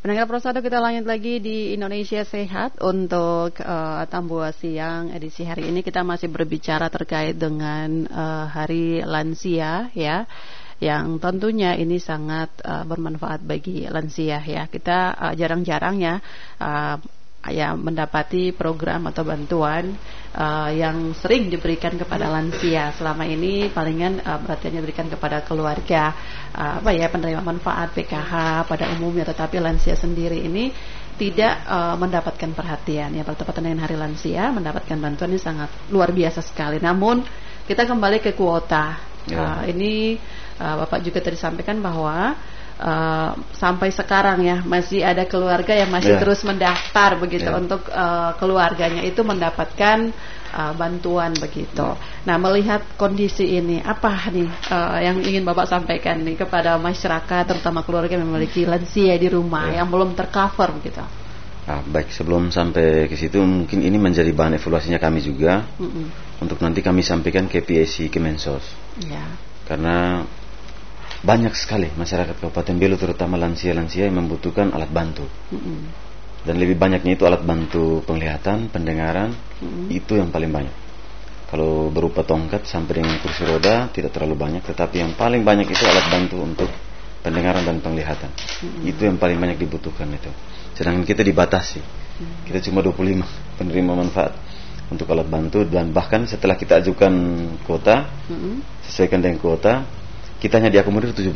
Pendengar Prosado, kita lanjut lagi di Indonesia Sehat. Untuk Tambua Siang edisi hari ini kita masih berbicara terkait dengan Hari Lansia ya, yang tentunya ini sangat bermanfaat bagi lansia ya. Kita jarang-jarang ya mendapati program atau bantuan yang sering diberikan kepada lansia. Selama ini palingan perhatiannya diberikan kepada keluarga, penerima manfaat PKH pada umumnya, tetapi lansia sendiri ini tidak mendapatkan perhatian ya. Bertepatan dengan Hari Lansia mendapatkan bantuan ini sangat luar biasa sekali. Namun kita kembali ke kuota. Ini Bapak juga tadi sampaikan bahwa sampai sekarang ya masih ada keluarga yang masih terus mendaftar begitu untuk keluarganya itu mendapatkan bantuan begitu. Nah, melihat kondisi ini, apa nih yang ingin Bapak sampaikan nih kepada masyarakat, terutama keluarga yang memiliki lansia di rumah yang belum tercover begitu? Baik, sebelum sampai ke situ mungkin ini menjadi bahan evaluasinya kami juga untuk nanti kami sampaikan ke PSI Kemensos. Karena banyak sekali masyarakat Kabupaten Belu, terutama lansia-lansia yang membutuhkan alat bantu. Dan lebih banyaknya itu alat bantu penglihatan, pendengaran, itu yang paling banyak. Kalau berupa tongkat sampai dengan kursi roda tidak terlalu banyak, tetapi yang paling banyak itu alat bantu untuk pendengaran dan penglihatan. Itu yang paling banyak dibutuhkan itu. Sedangkan kita dibatasi. Kita cuma 25 penerima manfaat untuk alat bantu, dan bahkan setelah kita ajukan kuota, sesuaikan dengan kuota, kita hanya diakomodir 17.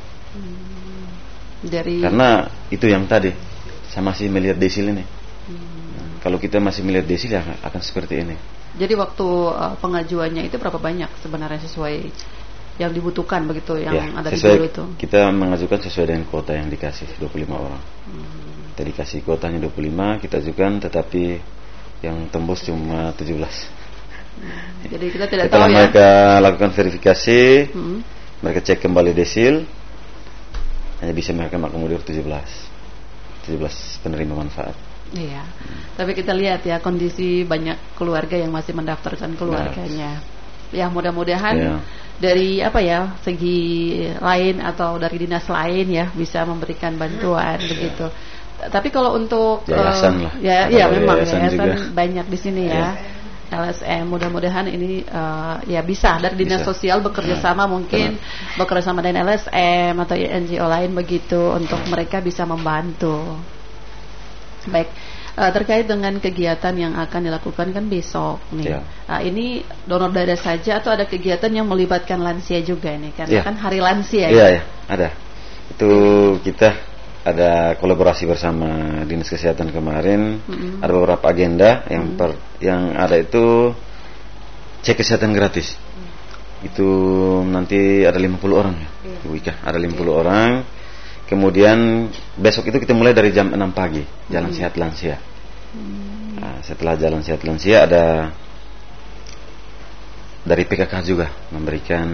Karena itu yang tadi saya masih melihat desil ini. Kalau kita masih melihat desil ya akan seperti ini. Jadi waktu pengajuannya itu berapa banyak sebenarnya sesuai yang dibutuhkan begitu yang ada di Belu itu? Kita mengajukan sesuai dengan kuota yang dikasih 25 orang. Kita dikasih kuotanya 25, kita ajukan, tetapi yang tembus cuma 17. Jadi kita tidak setelah tahu mereka lakukan verifikasi, mereka cek kembali desil, hanya bisa mereka mengakomodir 17 penerima manfaat. Iya. Tapi kita lihat ya kondisi banyak keluarga yang masih mendaftarkan keluarganya. Ya mudah-mudahan dari segi lain atau dari dinas lain ya bisa memberikan bantuan begitu. Tapi kalau untuk yayasan memang yayasan banyak di sini ya. LSM, mudah-mudahan ini bisa dari dinas sosial bekerja sama mungkin bekerja sama dengan LSM atau NGO lain begitu untuk mereka bisa membantu. Baik, terkait dengan kegiatan yang akan dilakukan kan besok nih. Ini donor darah saja atau ada kegiatan yang melibatkan lansia juga nih? Karena kan Hari Lansia ya. Ada. Itu kita ada kolaborasi bersama Dinas Kesehatan kemarin. Ada beberapa agenda yang ada itu cek kesehatan gratis. Itu nanti ada 50 orang ya. Ibu Ika, ada 50 orang. Kemudian besok itu kita mulai dari jam 6 pagi, Jalan Sehat Lansia. Nah, setelah Jalan Sehat Lansia ada dari PKK juga memberikan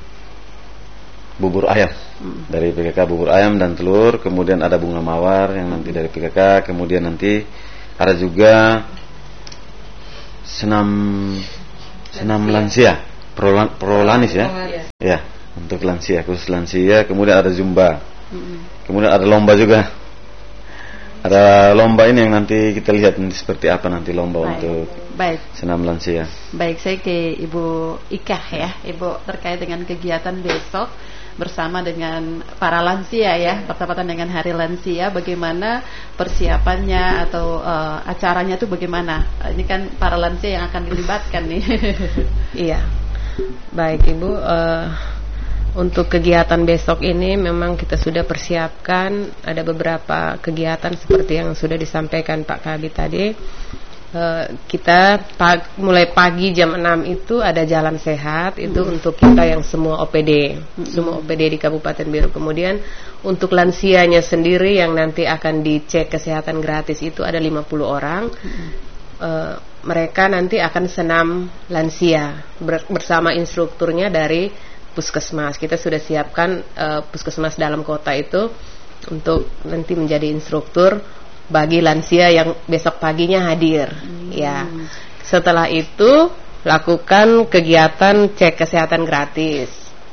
bubur ayam. Dari PKK bubur ayam dan telur. Kemudian ada bunga mawar yang nanti dari PKK. Kemudian nanti ada juga senam lansia, prolanis ya. Ya, untuk lansia, khusus lansia. Kemudian ada zumba. Kemudian ada lomba juga. Ada lomba ini yang nanti kita lihat nanti seperti apa nanti lomba untuk senam lansia. Baik, saya ke Ibu Ika ya. Ibu, terkait dengan kegiatan besok bersama dengan para lansia ya, bertepatan dengan Hari Lansia, bagaimana persiapannya atau acaranya itu bagaimana? Ini kan para lansia yang akan dilibatkan nih. Iya. Baik Ibu, untuk kegiatan besok ini memang kita sudah persiapkan. Ada beberapa kegiatan seperti yang sudah disampaikan Pak Kabid tadi. Kita mulai pagi jam 6 itu ada jalan sehat. Itu untuk kita yang semua OPD, semua OPD di Kabupaten Belu. Kemudian untuk lansianya sendiri yang nanti akan dicek kesehatan gratis itu ada 50 orang. Mereka nanti akan senam lansia bersama instrukturnya dari Puskesmas. Kita sudah siapkan Puskesmas dalam kota itu untuk nanti menjadi instruktur bagi lansia yang besok paginya hadir. Ya. Setelah itu lakukan kegiatan cek kesehatan gratis.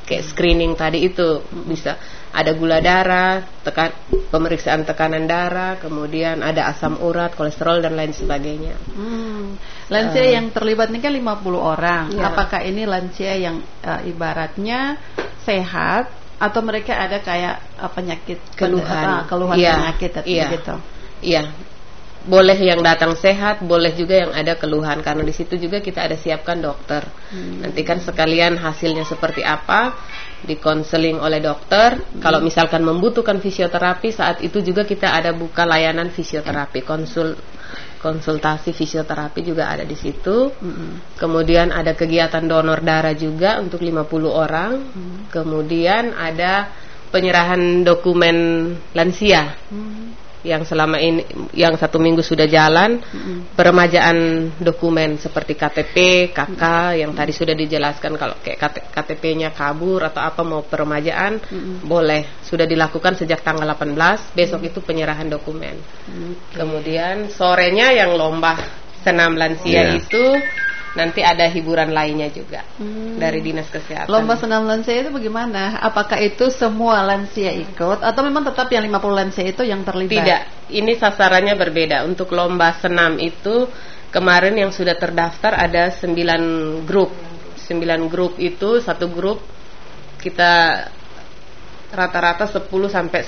kayak screening tadi itu, bisa ada gula darah, pemeriksaan tekanan darah, kemudian ada asam urat, kolesterol dan lain sebagainya. Lansia yang terlibat ini kan 50 orang. Apakah ini lansia yang ibaratnya sehat atau mereka ada kayak penyakit keluhan penyakit atau gitu? Iya. Boleh yang datang sehat, boleh juga yang ada keluhan, karena di situ juga kita ada siapkan dokter. Nanti kan sekalian hasilnya seperti apa, dikonseling oleh dokter. Kalau misalkan membutuhkan fisioterapi, saat itu juga kita ada buka layanan fisioterapi, konsultasi fisioterapi juga ada di situ. Kemudian ada kegiatan donor darah juga untuk 50 orang. Kemudian ada penyerahan dokumen lansia. Yang selama ini, yang 1 minggu sudah jalan, peremajaan dokumen seperti KTP, KK yang tadi sudah dijelaskan. Kalau kayak KTP-nya kabur atau apa mau peremajaan, boleh, sudah dilakukan sejak tanggal 18. Besok itu penyerahan dokumen. Kemudian sorenya yang lomba senam lansia itu nanti ada hiburan lainnya juga dari Dinas Kesehatan. Lomba senam lansia itu bagaimana? Apakah itu semua lansia ikut atau memang tetap yang 50 lansia itu yang terlibat? Tidak, ini sasarannya berbeda. Untuk lomba senam itu kemarin yang sudah terdaftar ada 9 grup. 9 grup itu, satu grup kita rata-rata 10 sampai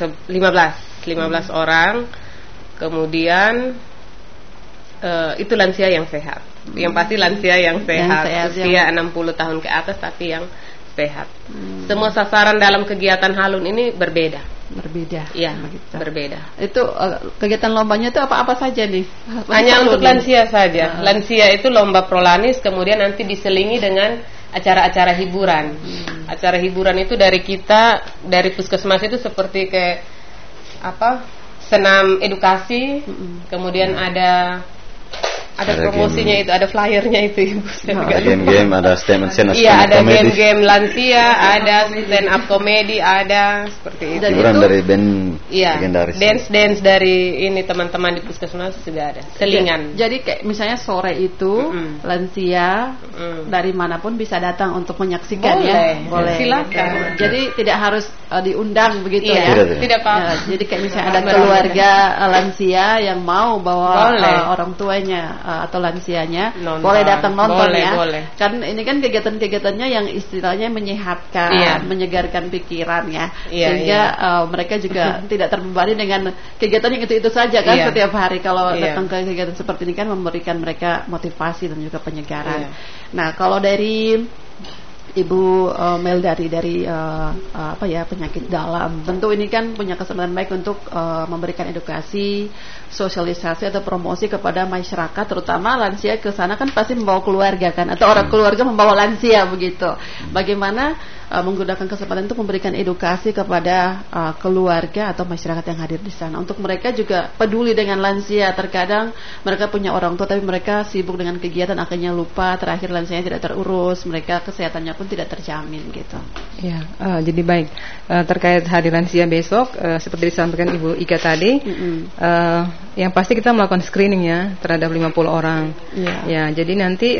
15 orang. Kemudian itu lansia yang sehat. Yang pasti lansia yang sehat, usia 60 tahun ke atas tapi yang sehat. Semua sasaran dalam kegiatan Halun ini berbeda. Iya, berbeda. Itu kegiatan lombanya itu apa-apa saja nih? Hanya untuk lansia saja. Lansia itu lomba prolanis, kemudian nanti diselingi dengan acara-acara hiburan. Acara hiburan itu dari kita, dari puskesmas itu seperti kayak senam edukasi, kemudian ada promosinya game. Itu ada flyernya itu Ibu. Ada game-game, ada stand ada game-game lansia, ada stand up komedi, ada seperti itu. Hiburan dari band legendaris. Dance dari ini teman-teman di puskesmas sudah ada. Selingan. Jadi kayak misalnya sore itu lansia dari manapun bisa datang untuk menyaksikan. Boleh. Silakan. Jadi tidak harus diundang begitu Tidak apa-apa. Jadi kayak misalnya ada keluarga lansia yang mau bawa orang tuanya atau lansianya boleh datang nonton boleh. Kan ini kan kegiatan-kegiatannya yang istilahnya menyehatkan, menyegarkan pikiran sehingga mereka juga tidak terbebani dengan kegiatan yang itu saja kan setiap hari. Kalau datang ke kegiatan seperti ini kan memberikan mereka motivasi dan juga penyegaran. Nah, kalau dari Ibu Meldari dari penyakit dalam, tentu ini kan punya kesempatan baik untuk memberikan edukasi, sosialisasi atau promosi kepada masyarakat, terutama lansia ke sana kan pasti membawa keluarga kan, atau orang keluarga membawa lansia begitu. Bagaimana menggunakan kesempatan itu memberikan edukasi kepada keluarga atau masyarakat yang hadir di sana untuk mereka juga peduli dengan lansia. Terkadang mereka punya orang tua tapi mereka sibuk dengan kegiatan akhirnya lupa, terakhir lansianya tidak terurus, mereka kesehatannya pun tidak terjamin gitu. Ya, jadi baik terkait hari lansia besok seperti disampaikan Ibu Ika tadi, yang pasti kita melakukan screening ya terhadap 50 orang. Ya, jadi nanti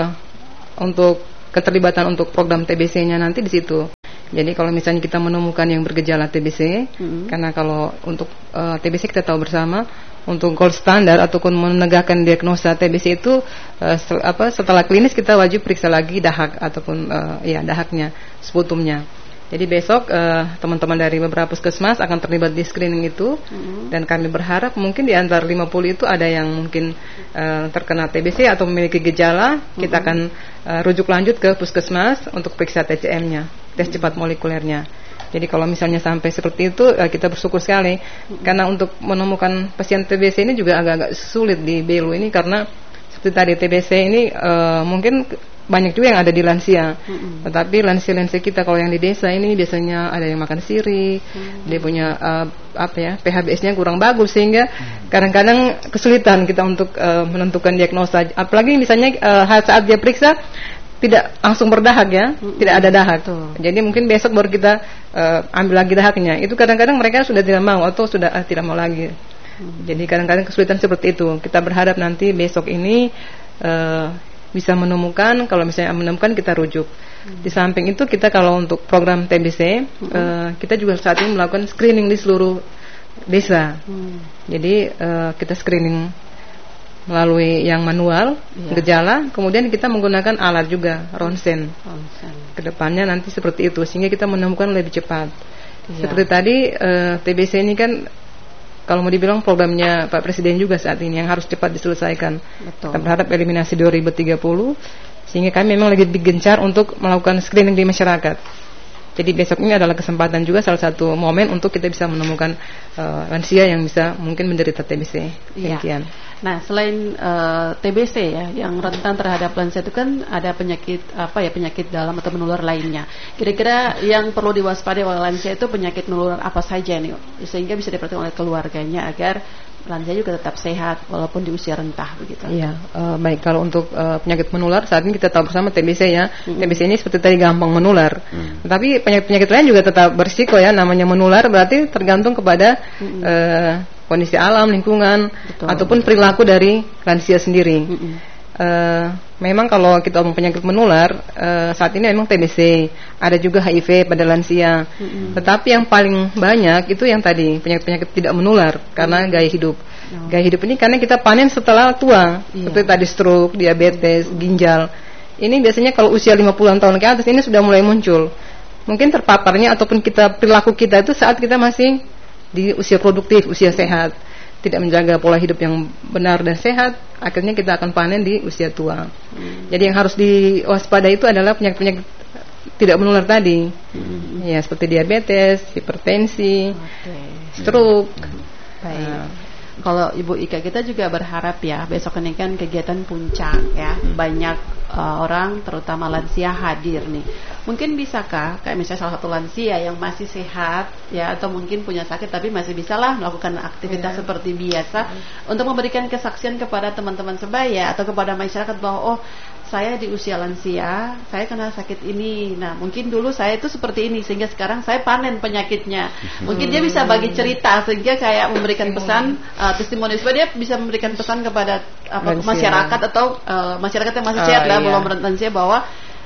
untuk keterlibatan untuk program TBC-nya nanti di situ. Jadi kalau misalnya kita menemukan yang bergejala TBC, karena kalau untuk TBC kita tahu bersama, untuk gold standard ataupun menegakkan diagnosa TBC itu setelah klinis kita wajib periksa lagi dahak ataupun dahaknya, sputumnya. Jadi besok teman-teman dari beberapa puskesmas akan terlibat di screening itu, dan kami berharap mungkin di antara 50 itu ada yang mungkin terkena TBC atau memiliki gejala, kita akan rujuk lanjut ke puskesmas untuk periksa TCM-nya, tes cepat molekulernya. Jadi kalau misalnya sampai seperti itu, kita bersyukur sekali, karena untuk menemukan pasien TBC ini juga agak-agak sulit di Belu ini, karena seperti tadi TBC ini mungkin banyak juga yang ada di lansia, tetapi lansia-lansia kita kalau yang di desa ini biasanya ada yang makan sirih, dia punya PHBS-nya kurang bagus, sehingga kadang-kadang kesulitan kita untuk menentukan diagnosa. Apalagi misalnya saat dia periksa tidak langsung berdahak ya, tidak ada dahak. Jadi mungkin besok baru kita ambil lagi dahaknya. Itu kadang-kadang mereka sudah tidak mau atau sudah tidak mau lagi. Jadi kadang-kadang kesulitan seperti itu. Kita berharap nanti besok ini bisa menemukan, kalau misalnya menemukan kita rujuk. Di samping itu kita kalau untuk program TBC kita juga saat ini melakukan screening di seluruh desa. Jadi kita screening melalui yang manual, gejala, kemudian kita menggunakan alat juga, ronsen. Kedepannya nanti seperti itu, sehingga kita menemukan lebih cepat. Seperti tadi TBC ini kan kalau mau dibilang programnya Pak Presiden juga saat ini yang harus cepat diselesaikan. Kita berharap eliminasi 2030, sehingga kami memang lagi gencar untuk melakukan screening di masyarakat. Jadi besok ini adalah kesempatan juga, salah satu momen untuk kita bisa menemukan lansia yang bisa mungkin menderita TBC. Demikian. Nah, selain TBC ya, yang rentan terhadap lansia itu kan ada penyakit penyakit dalam atau menular lainnya. Kira-kira yang perlu diwaspadai oleh lansia itu penyakit menular apa saja nih, sehingga bisa diperhatikan oleh keluarganya agar lansia juga tetap sehat walaupun di usia rentah begitu. Iya, baik. Kalau untuk penyakit menular saat ini kita tahu bersama TBC ya. TBC ini seperti tadi gampang menular. Tapi penyakit lain juga tetap berisiko ya, namanya menular berarti tergantung kepada kondisi alam, lingkungan, ataupun perilaku dari lansia sendiri. Memang kalau kita ngomong penyakit menular saat ini memang TBC, ada juga HIV pada lansia. Tetapi yang paling banyak itu yang tadi penyakit-penyakit tidak menular karena gaya hidup. Gaya hidup ini karena kita panen setelah tua, seperti tadi stroke, diabetes, ginjal. Ini biasanya kalau usia 50-an tahun ke atas ini sudah mulai muncul. Mungkin terpaparnya ataupun perilaku kita itu saat kita masih di usia produktif, usia sehat, tidak menjaga pola hidup yang benar dan sehat, akhirnya kita akan panen di usia tua. Jadi yang harus diwaspadai itu adalah penyakit-penyakit tidak menular tadi, ya seperti diabetes, hipertensi, stroke. Baik. Kalau Ibu Ika, kita juga berharap ya besok ini kan kegiatan puncak ya, banyak orang terutama lansia hadir nih. Mungkin bisakah kayak misalnya salah satu lansia yang masih sehat ya, atau mungkin punya sakit tapi masih bisalah melakukan aktivitas seperti biasa untuk memberikan kesaksian kepada teman-teman sebaya atau kepada masyarakat bahwa saya di usia lansia, saya kena sakit ini. Nah, mungkin dulu saya itu seperti ini sehingga sekarang saya panen penyakitnya. Mungkin dia bisa bagi cerita sehingga kayak memberikan pesan testimoni, supaya dia bisa memberikan pesan kepada masyarakat atau masyarakat yang masih sehat belum lansia bahwa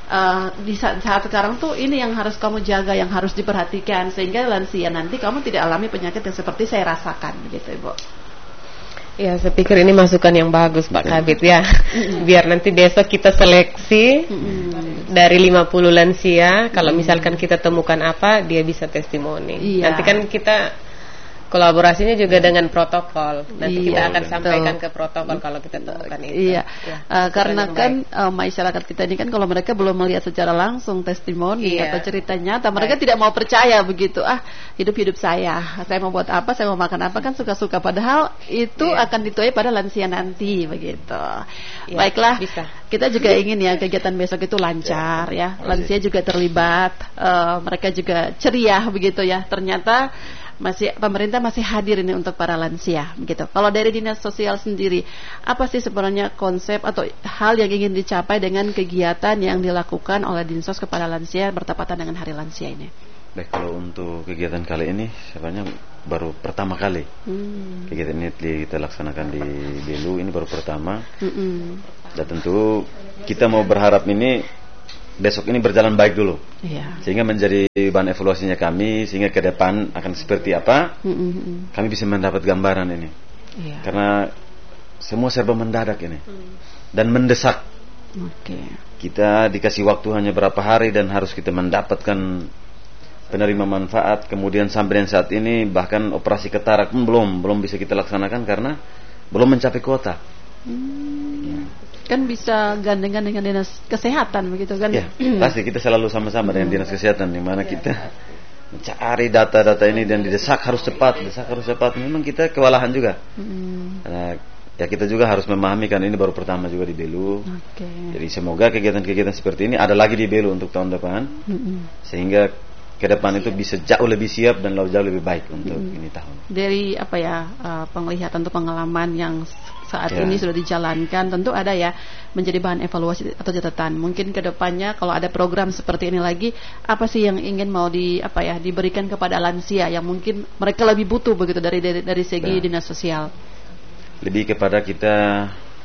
di saat sekarang tuh ini yang harus kamu jaga, yang harus diperhatikan sehingga lansia nanti kamu tidak alami penyakit yang seperti saya rasakan begitu, Ibu. Ya, saya pikir ini masukan yang bagus Pak Kabid ya. Biar nanti besok kita seleksi dari 50 lansia, kalau misalkan kita temukan apa, dia bisa testimoni. Nanti kan kita kolaborasinya juga dengan protokol. Nanti kita akan sampaikan ke protokol kalau kita temukan itu. Karena kan masyarakat kita ini kan kalau mereka belum melihat secara langsung testimoni atau cerita nyata, mereka tidak mau percaya begitu. Hidup saya mau buat apa, saya mau makan apa, kan suka-suka. Padahal itu akan dituai pada lansia nanti begitu. Baiklah, kita juga ingin ya kegiatan besok itu lancar ya. Lansia juga terlibat, mereka juga ceria begitu ya. Ternyata pemerintah masih hadir ini untuk para lansia begitu. Kalau dari Dinas Sosial sendiri, apa sih sebenarnya konsep atau hal yang ingin dicapai dengan kegiatan yang dilakukan oleh Dinsos kepada lansia bertepatan dengan Hari Lansia ini? Baik, kalau untuk kegiatan kali ini sebenarnya baru pertama kali kegiatan ini kita laksanakan di Belu, ini baru pertama. Dan tentu kita mau berharap ini besok ini berjalan baik dulu, sehingga menjadi bahan evaluasinya kami, sehingga ke depan akan seperti apa kami bisa mendapat gambaran ini. Karena semua serba mendadak ini dan mendesak. Kita dikasih waktu hanya berapa hari dan harus kita mendapatkan penerima manfaat. Kemudian sampai dengan saat ini bahkan operasi ketarak pun belum bisa kita laksanakan karena belum mencapai kuota. Kan bisa gandengan dengan dinas kesehatan begitu kan? Ya, pasti kita selalu sama-sama dengan dinas kesehatan, di mana kita mencari data-data ini dan desak harus cepat. Memang kita kewalahan juga. Ya kita juga harus memahami kan ini baru pertama juga di Belu. Jadi semoga kegiatan-kegiatan seperti ini ada lagi di Belu untuk tahun depan, sehingga ke depan itu bisa jauh lebih siap dan jauh lebih baik untuk ini tahun. Dari penglihatan atau pengalaman yang saat ini sudah dijalankan, tentu ada ya menjadi bahan evaluasi atau catatan. Mungkin ke depannya kalau ada program seperti ini lagi, apa sih yang ingin mau diberikan kepada lansia yang mungkin mereka lebih butuh begitu dari segi dinas sosial? Lebih kepada kita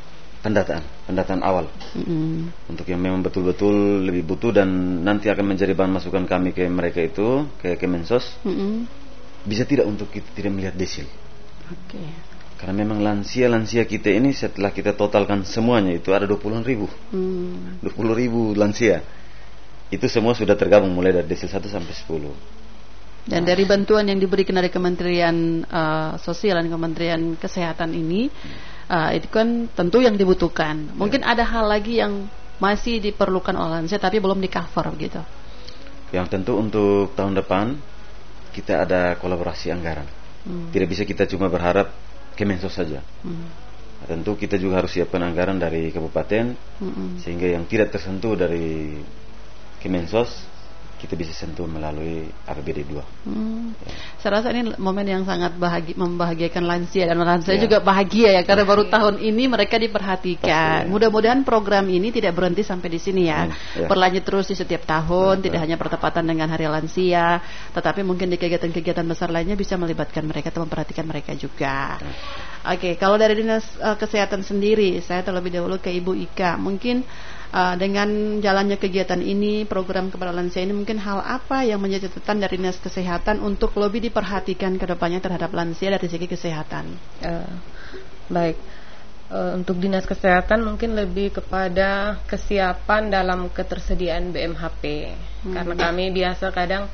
pendataan awal. Untuk yang memang betul-betul lebih butuh dan nanti akan menjadi bahan masukan kami ke mereka itu, ke Kemensos. Bisa tidak untuk kita tidak melihat desil. Karena memang lansia kita ini setelah kita totalkan semuanya itu ada 20.000. 20.000 lansia. Itu semua sudah tergabung mulai dari desil 1 sampai 10. Dan dari bantuan yang diberikan dari Kementerian Sosial dan Kementerian Kesehatan ini, itu kan tentu yang dibutuhkan. Mungkin ada hal lagi yang masih diperlukan oleh lansia tapi belum di cover gitu. Yang tentu untuk tahun depan kita ada kolaborasi anggaran. Tidak bisa kita cuma berharap Kemensos saja. Tentu kita juga harus siapkan anggaran dari kabupaten, sehingga yang tidak tersentuh dari Kemensos kita bisa sentuh melalui APBD 2. Saya rasa ini momen yang sangat membahagiakan lansia, dan lansia juga bahagia ya karena baru tahun ini mereka diperhatikan. Mudah-mudahan program ini tidak berhenti sampai di sini ya. Berlanjut terus di setiap tahun, tidak hanya bertepatan dengan Hari Lansia, tetapi mungkin di kegiatan-kegiatan besar lainnya bisa melibatkan mereka atau memperhatikan mereka juga. Oke, kalau dari Dinas Kesehatan sendiri, saya terlebih dahulu ke Ibu Ika. Mungkin dengan jalannya kegiatan ini, program kepada lansia ini, mungkin hal apa yang menjadi catatan dari Dinas Kesehatan untuk lebih diperhatikan ke depannya terhadap lansia dari segi kesehatan? Baik, untuk Dinas Kesehatan mungkin lebih kepada kesiapan dalam ketersediaan BMHP. Karena kami biasa kadang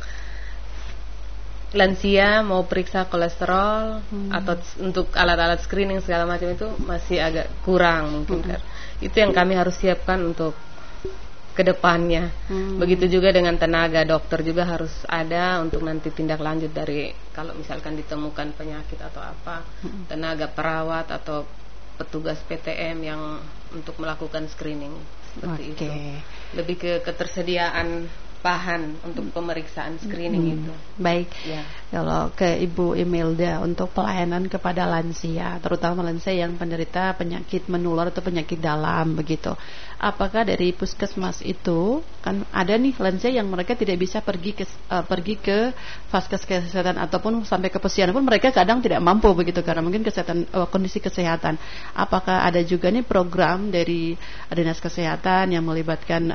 lansia mau periksa kolesterol atau untuk alat-alat screening segala macam itu masih agak kurang mungkin kan. Itu yang kami harus siapkan untuk kedepannya. Begitu juga dengan tenaga dokter juga harus ada untuk nanti tindak lanjut dari kalau misalkan ditemukan penyakit atau apa, tenaga perawat atau petugas PTM yang untuk melakukan screening seperti itu. Lebih ke ketersediaan bahan untuk pemeriksaan screening itu. Baik. Kalau ke Ibu Imelda, untuk pelayanan kepada lansia, terutama lansia yang penderita penyakit menular atau penyakit dalam begitu. Apakah dari puskesmas itu kan ada nih lansia yang mereka tidak bisa pergi ke vaskes kesehatan ataupun sampai ke posyandu pun mereka kadang tidak mampu begitu karena mungkin kondisi kesehatan. Apakah ada juga nih program dari Dinas Kesehatan yang melibatkan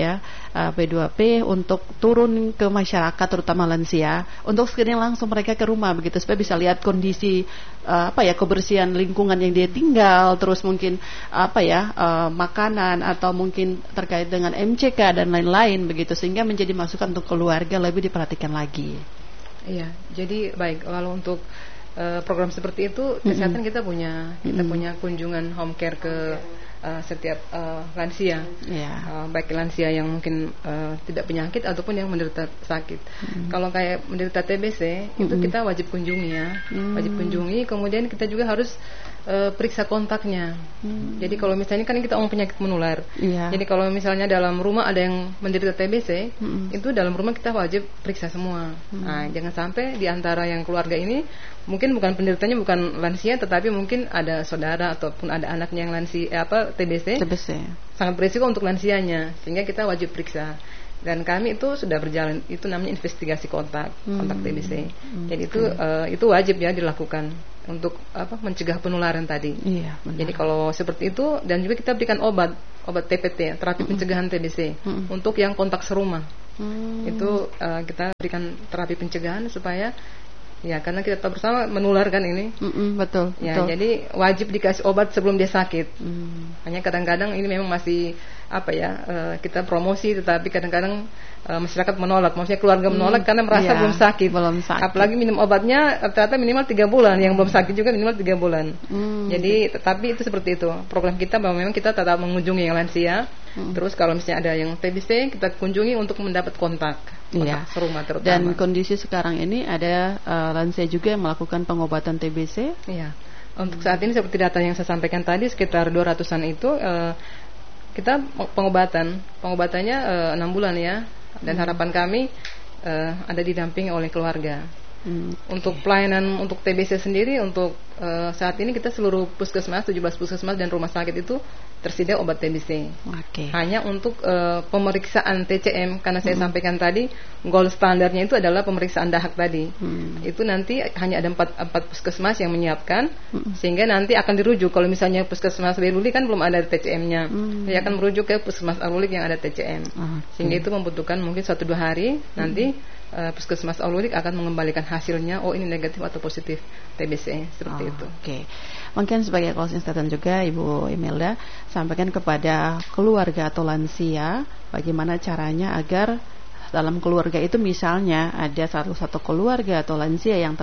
P2P untuk turun ke masyarakat terutama lansia untuk screening langsung mereka ke rumah begitu supaya bisa lihat kondisi kebersihan lingkungan yang dia tinggal, terus mungkin makanan atau mungkin terkait dengan MCK dan lain-lain begitu sehingga menjadi masukan untuk keluarga lebih diperhatikan lagi. Iya, jadi baik kalau untuk program seperti itu kesehatan kita punya kunjungan home care ke setiap lansia, baik lansia yang mungkin tidak penyakit ataupun yang menderita sakit. Kalau kayak menderita TBC itu kita wajib kunjungi wajib kunjungi. Kemudian kita juga harus periksa kontaknya. Jadi kalau misalnya kan kita penyakit menular, jadi kalau misalnya dalam rumah ada yang menderita TBC, itu dalam rumah kita wajib periksa semua. Nah, jangan sampai di antara yang keluarga ini mungkin bukan penderitanya bukan lansia, tetapi mungkin ada saudara ataupun ada anaknya yang lansia TBC. Sangat berisiko untuk lansianya, sehingga kita wajib periksa. Dan kami itu sudah berjalan, itu namanya investigasi kontak TBC. Jadi itu wajib ya dilakukan untuk mencegah penularan tadi. Jadi kalau seperti itu, dan juga kita berikan obat TPT, terapi pencegahan TBC untuk yang kontak serumah. Itu kita berikan terapi pencegahan supaya karena kita tahu bersama menular kan ini. Betul. Jadi wajib dikasih obat sebelum dia sakit. Hanya kadang-kadang ini memang masih kita promosi, tetapi kadang-kadang masyarakat menolak, maksudnya keluarga menolak karena merasa belum sakit. Apalagi minum obatnya ternyata minimal 3 bulan, yang belum sakit juga minimal 3 bulan. Jadi tetapi itu seperti itu. Program kita bahwa memang kita tetap mengunjungi yang lansia. Terus kalau misalnya ada yang TBC, kita kunjungi untuk mendapat kontak serumah terutama. Dan kondisi sekarang ini ada lansia juga yang melakukan pengobatan TBC. Untuk saat ini seperti data yang saya sampaikan tadi sekitar 200-an itu kita pengobatannya 6 bulan ya. Dan harapan kami ada didampingi oleh keluarga. Untuk pelayanan untuk TBC sendiri untuk saat ini kita seluruh puskesmas, 17 puskesmas dan rumah sakit itu tersedia obat TBC. Hanya untuk pemeriksaan TCM, karena saya sampaikan tadi gold standarnya itu adalah pemeriksaan dahak tadi. Itu nanti hanya ada 4 puskesmas yang menyiapkan, sehingga nanti akan dirujuk. Kalau misalnya puskesmas Berulik kan belum ada TCM-nya, dia akan merujuk ke puskesmas Alulik yang ada TCM. Sehingga itu membutuhkan mungkin 1-2 hari nanti puskesmas Alulik akan mengembalikan hasilnya, oh ini negatif atau positif TBC, seperti itu. Mungkin sebagai closing statement juga Ibu Imelda, sampaikan kepada keluarga atau lansia bagaimana caranya agar dalam keluarga itu misalnya ada satu keluarga atau lansia yang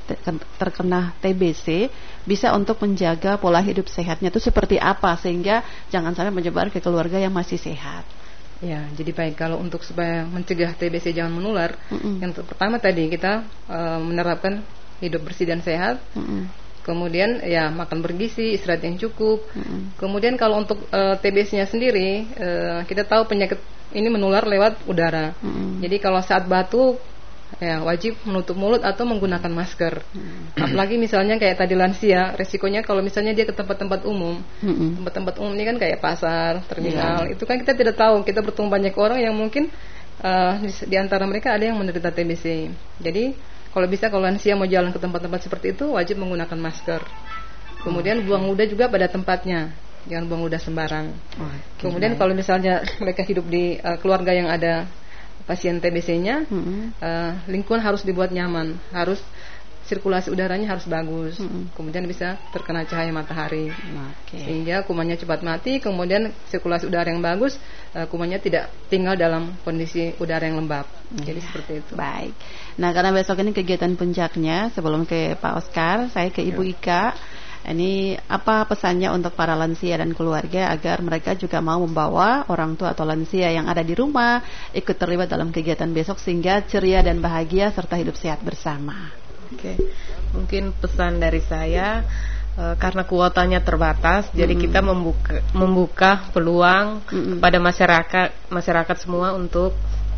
terkena TBC, bisa untuk menjaga pola hidup sehatnya itu seperti apa sehingga jangan sampai menyebar ke keluarga yang masih sehat. Ya, jadi baik, kalau untuk supaya mencegah TBC jangan menular, yang pertama tadi kita menerapkan hidup bersih dan sehat. Kemudian ya makan bergizi, istirahat yang cukup. Kemudian kalau untuk TBC-nya sendiri, kita tahu penyakit ini menular lewat udara. Jadi kalau saat batuk, ya wajib menutup mulut atau menggunakan masker. Apalagi misalnya kayak tadi lansia, resikonya kalau misalnya dia ke tempat-tempat umum. Tempat-tempat umum ini kan kayak pasar, terminal. Itu kan kita tidak tahu. Kita bertemu banyak orang yang mungkin di antara mereka ada yang menderita TBC. Jadi kalau bisa, kalau lansia mau jalan ke tempat-tempat seperti itu, wajib menggunakan masker. Kemudian buang ludah juga pada tempatnya, jangan buang ludah sembarang. Kemudian kalau misalnya mereka hidup di keluarga yang ada pasien TBC-nya, lingkungan harus dibuat nyaman, harus sirkulasi udaranya harus bagus, kemudian bisa terkena cahaya matahari, sehingga kumannya cepat mati. Kemudian sirkulasi udara yang bagus, kumannya tidak tinggal dalam kondisi udara yang lembab. Jadi seperti itu. Baik. Nah, karena besok ini kegiatan puncaknya, sebelum ke Pak Oscar, saya ke Ibu Ika. Ini apa pesannya untuk para lansia dan keluarga agar mereka juga mau membawa orang tua atau lansia yang ada di rumah ikut terlibat dalam kegiatan besok sehingga ceria dan bahagia serta hidup sehat bersama. Mungkin pesan dari saya, karena kuotanya terbatas, jadi kita membuka peluang kepada masyarakat semua untuk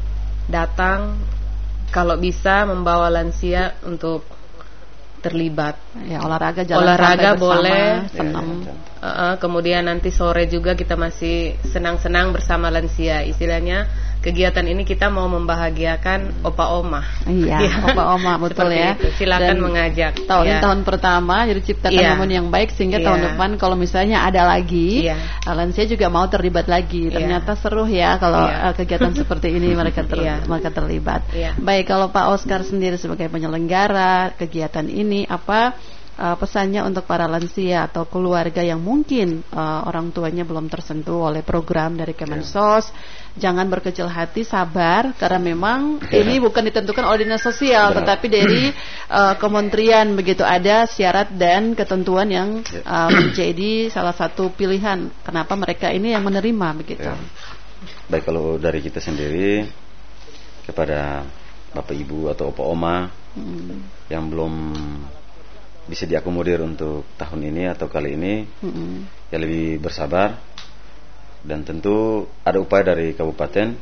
datang, kalau bisa membawa lansia untuk terlibat. Ya, olahraga jalan santai boleh, senam. Kemudian nanti sore juga kita masih senang-senang bersama lansia. Istilahnya kegiatan ini kita mau membahagiakan opa-oma. Iya, opa-oma, betul ya. Itu. Silakan mengajak. Tahun pertama jadi ciptakan momen yang baik sehingga tahun depan kalau misalnya ada lagi, lansia juga mau terlibat lagi. Ternyata seru ya kalau kegiatan seperti ini mereka terlibat. Baik, kalau Pak Oscar sendiri sebagai penyelenggara kegiatan ini, apa pesannya untuk para lansia atau keluarga yang mungkin orang tuanya belum tersentuh oleh program dari Kemensos? Jangan berkecil hati, sabar, karena memang ini bukan ditentukan oleh dinas sosial, tetapi dari kementerian, begitu ada syarat dan ketentuan yang menjadi salah satu pilihan kenapa mereka ini yang menerima begitu. Baik, kalau dari kita sendiri kepada Bapak Ibu atau Opa Oma yang belum bisa diakomodir untuk tahun ini atau kali ini, ya lebih bersabar. Dan tentu ada upaya dari kabupaten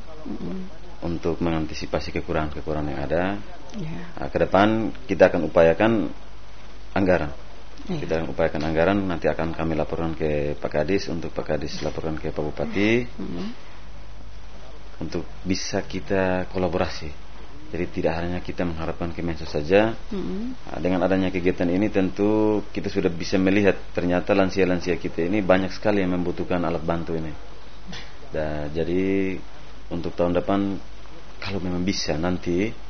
untuk mengantisipasi kekurangan-kekurangan yang ada. Ke depan kita akan upayakan anggaran. Kita akan upayakan anggaran, nanti akan kami laporkan ke Pak Kadis, untuk Pak Kadis laporkan ke Pak Bupati, untuk bisa kita kolaborasi. Jadi tidak hanya kita mengharapkan Kemensos saja. Dengan adanya kegiatan ini tentu kita sudah bisa melihat ternyata lansia-lansia kita ini banyak sekali yang membutuhkan alat bantu ini. Jadi untuk tahun depan kalau memang bisa nanti